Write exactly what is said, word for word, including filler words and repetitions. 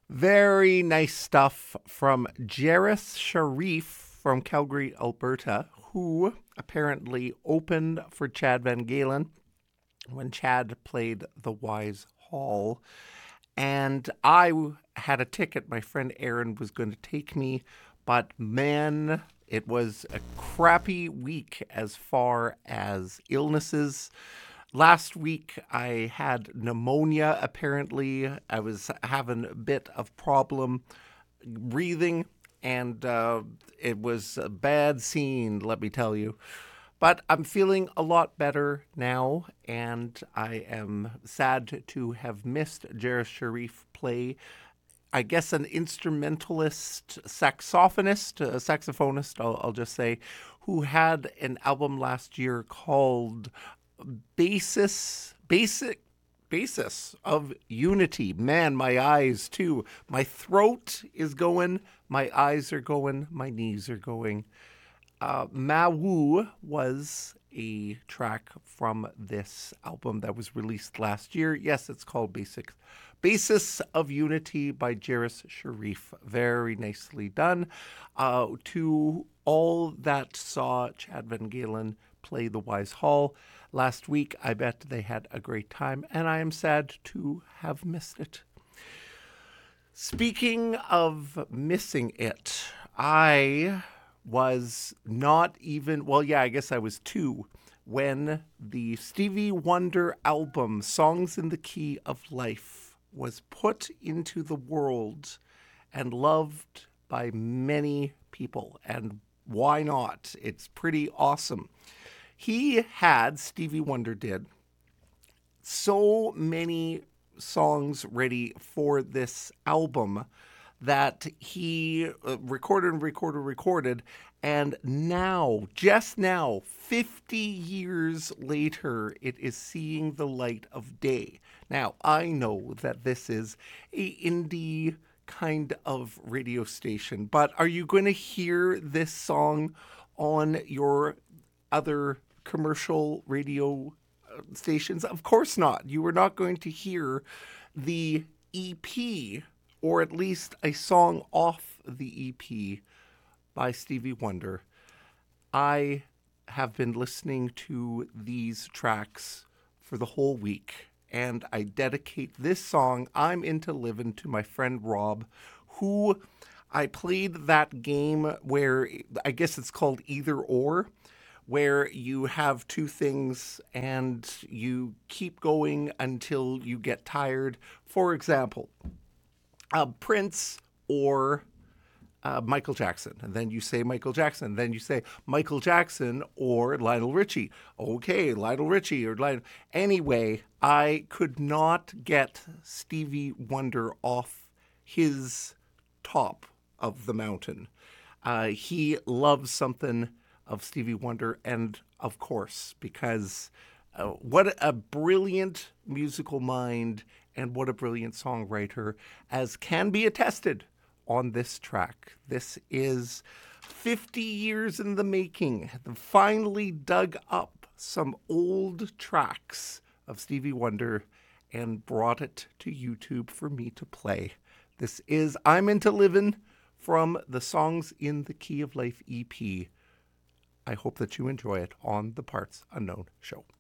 Very nice stuff from Jairus Sharif from Calgary, Alberta, who apparently opened for Chad Van Galen when Chad played the Wise Hall. And I had a ticket. My friend Aaron was going to take me, but man, it was a crappy week as far as illnesses. Last week, I had pneumonia, apparently. I was having a bit of problem breathing, and uh, it was a bad scene, let me tell you. But I'm feeling a lot better now, and I am sad to have missed Jairus Sharif play. I guess an instrumentalist, saxophonist, a saxophonist, I'll, I'll just say, who had an album last year called Basis, Basic, Basis of Unity. Man, my eyes too. My throat is going, my eyes are going, my knees are going. Uh, Mawu was a track from this album that was released last year. Yes, it's called Basic Basis of Unity by Jairus Sharif. Very nicely done. Uh, to all that saw Chad Van Galen play the Wise Hall last week, I bet they had a great time, and I am sad to have missed it. Speaking of missing it, I was not even, well, yeah, I guess I was two, when the Stevie Wonder album, Songs in the Key of Life, was put into the world and loved by many people. And why not? It's pretty awesome. He had, Stevie Wonder did, so many songs ready for this album that he uh, recorded and recorded, recorded, and now, just now, fifty years later, it is seeing the light of day. Now, I know that this is a indie kind of radio station, but are you going to hear this song on your other commercial radio stations? Of course not. You are not going to hear the E P, or at least a song off the E P by Stevie Wonder. I have been listening to these tracks for the whole week, and I dedicate this song, I'm Into Livin', to my friend Rob, who I played that game where I guess it's called Either Or, where you have two things and you keep going until you get tired. For example, uh, Prince or uh, Michael Jackson. And then you say Michael Jackson. Then you say Michael Jackson or Lionel Richie. Okay, Lionel Richie or Lionel. Anyway, I could not get Stevie Wonder off his top of the mountain. Uh, he loves something of Stevie Wonder, and of course, because uh, what a brilliant musical mind and what a brilliant songwriter, as can be attested on this track. This is fifty years in the making. They finally dug up some old tracks of Stevie Wonder and brought it to YouTube for me to play. This is I'm Into Livin' from the Songs in the Key of Life E P. I hope that you enjoy it on the Parts Unknown show.